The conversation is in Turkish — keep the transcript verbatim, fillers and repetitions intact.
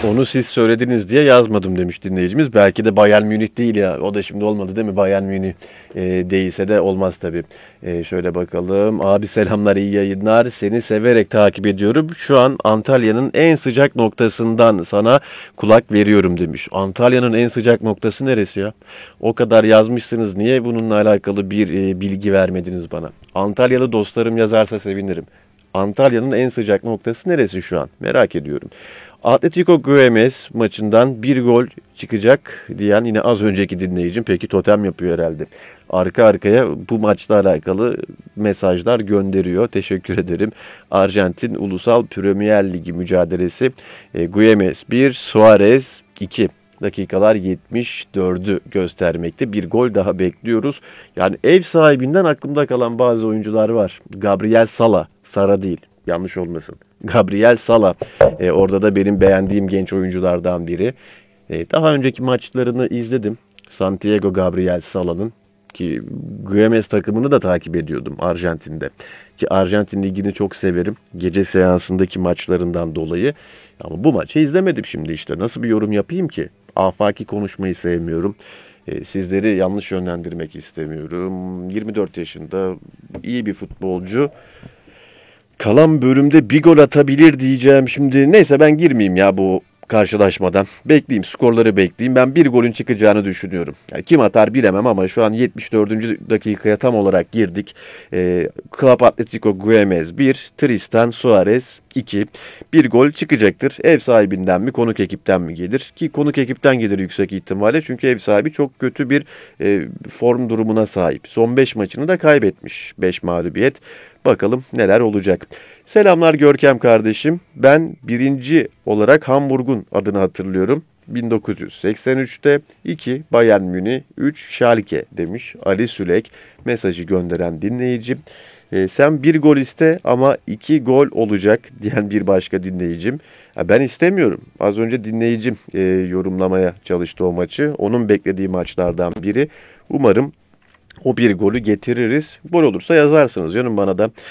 Onu siz söylediniz diye yazmadım demiş dinleyicimiz. Belki de Bayern Münih değil ya. O da şimdi olmadı değil mi? Bayern Münih e, değilse de olmaz tabii. E, şöyle bakalım. Abi selamlar, iyi yayınlar. Seni severek takip ediyorum. Şu an Antalya'nın en sıcak noktasından sana kulak veriyorum demiş. Antalya'nın en sıcak noktası neresi ya? O kadar yazmışsınız. Niye bununla alakalı bir e, bilgi vermediniz bana? Antalyalı dostlarım yazarsa sevinirim. Antalya'nın en sıcak noktası neresi şu an? Merak ediyorum. Atletico Güemes maçından bir gol çıkacak diyen yine az önceki dinleyicim. Peki totem yapıyor herhalde. Arka arkaya bu maçla alakalı mesajlar gönderiyor. Teşekkür ederim. Arjantin Ulusal Premier Ligi mücadelesi. E, Güemes bir, Suarez iki. Dakikalar yetmiş dördü göstermekte. Bir gol daha bekliyoruz. Yani ev sahibinden aklımda kalan bazı oyuncular var. Gabriel Sala, Sara değil. Yanlış olmasın. Gabriel Sala. E, orada da benim beğendiğim genç oyunculardan biri. E, daha önceki maçlarını izledim. Santiago Gabriel Sala'nın. Ki Güemes takımını da takip ediyordum Arjantin'de. Ki Arjantin ligini çok severim. Gece seansındaki maçlarından dolayı. Ama bu maçı izlemedim şimdi işte. Nasıl bir yorum yapayım ki? Afaki konuşmayı sevmiyorum. E, sizleri yanlış yönlendirmek istemiyorum. yirmi dört yaşında iyi bir futbolcu. Kalan bölümde bir gol atabilir diyeceğim şimdi. Neyse ben girmeyeyim ya bu karşılaşmadan. Bekleyeyim, skorları bekleyeyim. Ben bir golün çıkacağını düşünüyorum. Yani kim atar bilemem ama şu an yetmiş dördüncü dakikaya tam olarak girdik. Ee, Club Atletico Güemes bir, Tristan Suarez iki. Bir gol çıkacaktır. Ev sahibinden mi, konuk ekipten mi gelir? Ki konuk ekipten gelir yüksek ihtimalle. Çünkü ev sahibi çok kötü bir e, form durumuna sahip. Son beş maçını da kaybetmiş. beş mağlubiyet. Bakalım neler olacak. Selamlar Görkem kardeşim. Ben birinci olarak Hamburg'un adını hatırlıyorum. bin dokuz yüz seksen üçte iki Bayern Münih, üç Schalke demiş Ali Sülek mesajı gönderen dinleyicim. E, sen bir gol iste ama iki gol olacak diyen bir başka dinleyicim. Ha, ben istemiyorum. Az önce dinleyicim e, yorumlamaya çalıştı o maçı. Onun beklediği maçlardan biri. Umarım o bir golü getiririz. Gol olursa yazarsınız canım bana da.